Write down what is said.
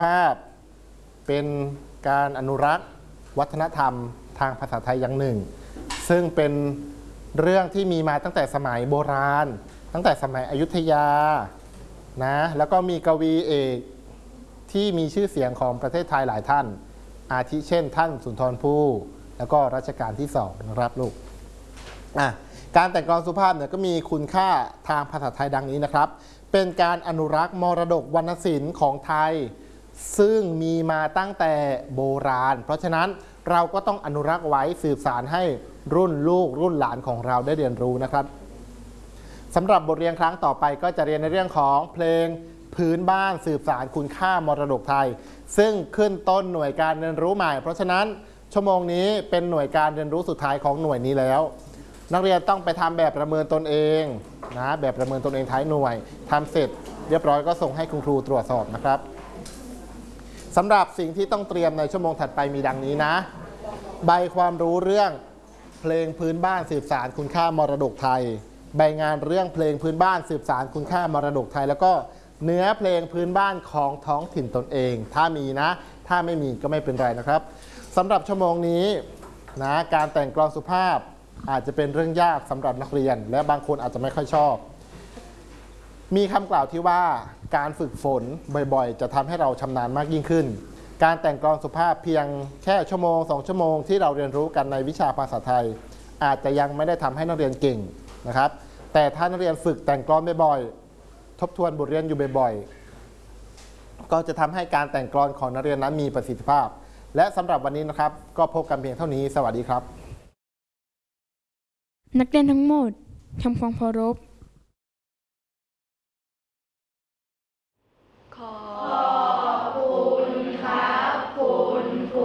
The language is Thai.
ภาพเป็นการอนุรักษ์วัฒนธรรมทางภาษาไทยอย่างหนึ่งซึ่งเป็นเรื่องที่มีมาตั้งแต่สมัยโบราณตั้งแต่สมัยอยุธยานะแล้วก็มีกวีเอกที่มีชื่อเสียงของประเทศไทยหลายท่านอาทิเช่นท่านสุนทรภู่แล้วก็รัชกาลที่2นะครับลูกการแต่งกลอนสุภาพเนี่ยก็มีคุณค่าทางภาษาไทยดังนี้นะครับเป็นการอนุรักษ์มรดกวรรณศิลป์ของไทยซึ่งมีมาตั้งแต่โบราณเพราะฉะนั้นเราก็ต้องอนุรักษ์ไว้สืบสานให้รุ่นลูกรุ่นหลานของเราได้เรียนรู้นะครับสำหรับบทเรียนครั้งต่อไปก็จะเรียนในเรื่องของเพลงพื้นบ้านสืบสานคุณค่ามรดกไทยซึ่งขึ้นต้นหน่วยการเรียนรู้ใหม่เพราะฉะนั้นชั่วโมงนี้เป็นหน่วยการเรียนรู้สุดท้ายของหน่วยนี้แล้วนักเรียนต้องไปทำแบบประเมินตนเองนะแบบประเมินตนเองท้ายหน่วยทำเสร็จเรียบร้อยก็ส่งให้คุณครูตรวจสอบนะครับสำหรับสิ่งที่ต้องเตรียมในชั่วโมงถัดไปมีดังนี้นะใบความรู้เรื่องเพลงพื้นบ้านสืบสานคุณค่ามรดกไทยใบงานเรื่องเพลงพื้นบ้านสืบสานคุณค่ามรดกไทยแล้วก็เนื้อเพลงพื้นบ้านของท้องถิ่นตนเองถ้ามีนะถ้าไม่มีก็ไม่เป็นไรนะครับสำหรับชั่วโมงนี้นะการแต่งกลอนสุภาพอาจจะเป็นเรื่องยากสำหรับนักเรียนและบางคนอาจจะไม่ค่อยชอบมีคำกล่าวที่ว่าการฝึกฝนบ่อยๆจะทำให้เราชำนาญมากยิ่งขึ้นการแต่งกลอนสุภาพเพียงแค่ชั่วโมง2ชั่วโมงที่เราเรียนรู้กันในวิชาภาษาไทยอาจจะยังไม่ได้ทำให้นักเรียนเก่งนะครับแต่ถ้านักเรียนฝึกแต่งกลอนบ่อยๆทบทวนบทเรียนอยู่บ่อยๆก็จะทำให้การแต่งกลอนของนักเรียนนั้นมีประสิทธิภาพและสำหรับวันนี้นะครับก็พบกันเพียงเท่านี้สวัสดีครับนักเรียนทั้งหมดทำความเคารพ